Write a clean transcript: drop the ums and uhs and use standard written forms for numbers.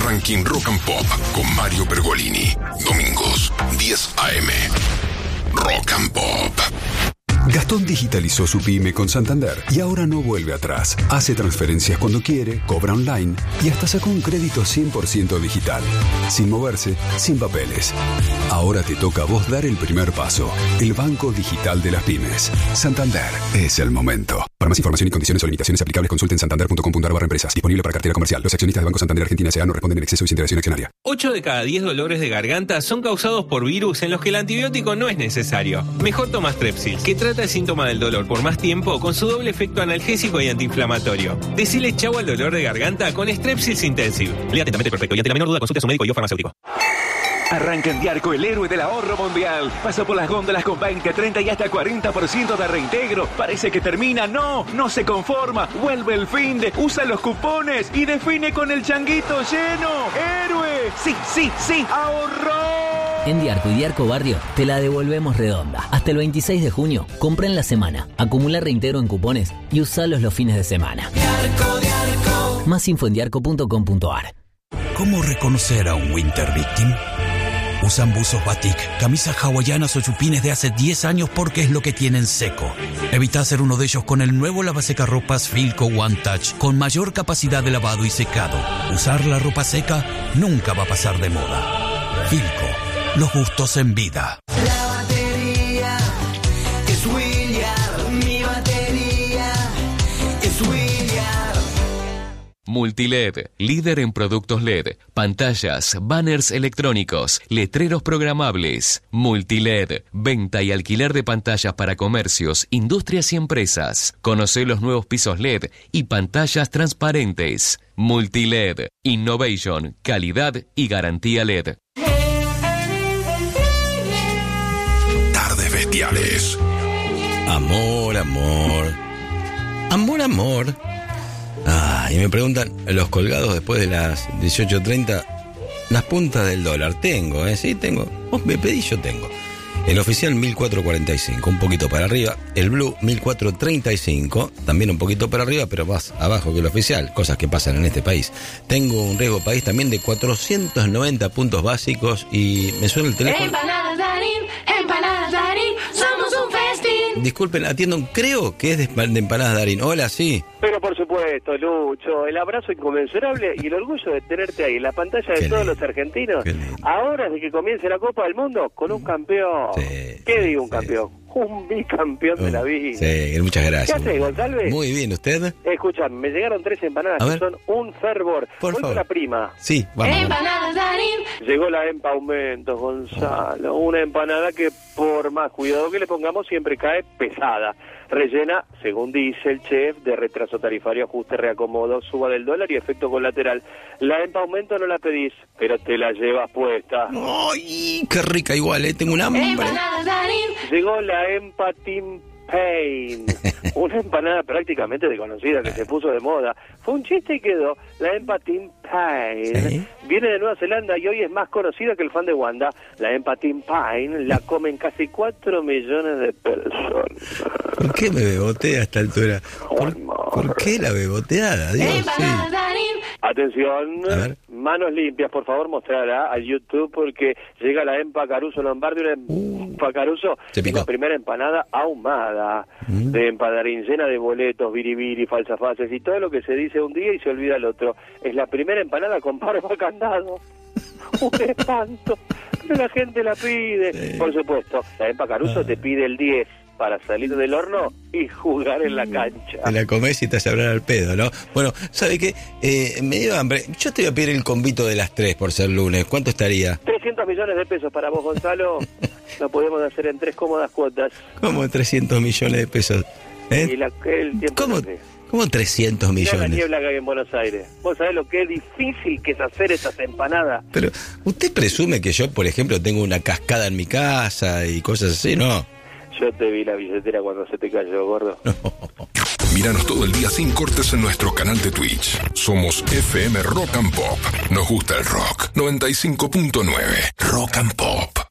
Ranking Rock and Pop con Mario Pergolini. Domingos, 10 a.m. Rock and Pop. Gastón digitalizó su pyme con Santander y ahora no vuelve atrás. Hace transferencias cuando quiere, cobra online y hasta sacó un crédito 100% digital. Sin moverse, sin papeles. Ahora te toca a vos dar el primer paso. El banco digital de las pymes. Santander es el momento. Para más información y condiciones o limitaciones aplicables, consulten santander.com.ar/empresas. Disponible para cartera comercial. Los accionistas de Banco Santander Argentina S.A. no responden en exceso y sin integración accionaria. 8 de cada 10 dolores de garganta son causados por virus en los que el antibiótico no es necesario. Mejor toma Strepsils, que trata el síntoma del dolor por más tiempo con su doble efecto analgésico y antiinflamatorio. Decile chau al dolor de garganta con Strepsils Intensive. Lea atentamente el prospecto y ante la menor duda consulte a su médico y o farmacéutico. Arranca en Diarco, el héroe del ahorro mundial. Pasa por las góndolas con 20, 30 y hasta 40% de reintegro. Parece que termina. No se conforma. Vuelve el finde, usa los cupones y define con el changuito lleno. ¡Héroe! ¡Sí! ¡Ahorró! En Diarco y Diarco Barrio te la devolvemos redonda. Hasta el 26 de junio, compra en la semana, acumula reintegro en cupones y usalos los fines de semana. Diarco. Más info en diarco.com.ar. ¿Cómo reconocer a un Winter Victim? Usan buzos batik, camisas hawaianas o chupines de hace 10 años porque es lo que tienen seco. Evita ser uno de ellos con el nuevo lavasecarropas Filco One Touch con mayor capacidad de lavado y secado. Usar la ropa seca nunca va a pasar de moda. Filco, los gustos en vida. La batería es William, mi batería es William. Multiled, líder en productos LED, pantallas, banners electrónicos, letreros programables. Multiled, venta y alquiler de pantallas para comercios, industrias y empresas. Conoce los nuevos pisos LED y pantallas transparentes. Multiled, innovation, calidad y garantía LED. Tardes bestiales. Amor. Y me preguntan, los colgados después de las 18:30, las puntas del dólar. Tengo, sí, tengo. Vos me pedís, yo tengo. El oficial 1445, un poquito para arriba. El blue 1435, también un poquito para arriba, pero más abajo que el oficial. Cosas que pasan en este país. Tengo un riesgo país también de 490 puntos básicos y me suena el teléfono. Empanadas Darín, somos un festín. Disculpen, atiendo, creo que es de empanadas Darín. Hola, sí. Pero por supuesto, Lucho, el abrazo inconmensurable y el orgullo de tenerte ahí en la pantalla de todos los argentinos. Ahora de que comience la Copa del Mundo con un campeón. Sí, ¿Qué digo un campeón? Un bicampeón de la vida. Sí, muchas gracias. ¿Qué haces, González? Muy bien, ¿usted? Escuchame, me llegaron 3 empanadas que son un fervor. Por Voy favor. con la prima. Sí, vamos. Empanadas Darín. Llegó la Empa Aumentos, Gonzalo. Una empanada que por más cuidado que le pongamos siempre cae pesada. Rellena, según dice el chef, de retraso tarifario, ajuste, reacomodo, suba del dólar y efecto colateral. La Empa Aumento no la pedís, pero te la llevas puesta. ¡Ay, qué rica igual, tengo un hambre! Empanadas Darín. Llegó la Empa Team Pain, una empanada prácticamente desconocida que se puso de moda. Fue un chiste y quedó. La Empa Team Pain. ¿Sí? Viene de Nueva Zelanda y hoy es más conocida que el fan de Wanda. La Empa Team Pain la comen casi 4 millones de personas. ¿Por qué me bebotea a esta altura? ¿Por qué la beboteada? Dios, Empanadas Darín. Atención, manos limpias, por favor, mostrará al YouTube porque llega la Empa Caruso Lombardi, una Empa Caruso, la primera empanada ahumada de Empadarín, llena de boletos, biribiri, falsas fases y todo lo que se dice un día y se olvida el otro. Es la primera empanada con barba candado. Un espanto, pero la gente la pide. Por supuesto, la Empa Caruso te pide el 10 para salir del horno y jugar en la cancha. Te la comés y te vas a hablar al pedo, ¿no? Bueno, ¿sabe qué? Me dio hambre. Yo te voy a pedir el convito de las 3 por ser lunes. ¿Cuánto estaría? 300 millones de pesos para vos, Gonzalo. Lo podemos hacer en 3 cómodas cuotas. ¿Cómo 300 millones de pesos? Y el tiempo ¿Cómo 300 millones? La niebla que hay en Buenos Aires. Vos sabés lo que es difícil que es hacer esas empanadas. Pero, ¿usted presume que yo, por ejemplo, tengo una cascada en mi casa y cosas así? No. Yo te vi la billetera cuando se te cayó, gordo. No. Míranos todo el día sin cortes en nuestro canal de Twitch. Somos FM Rock and Pop. Nos gusta el rock. 95.9 Rock and Pop.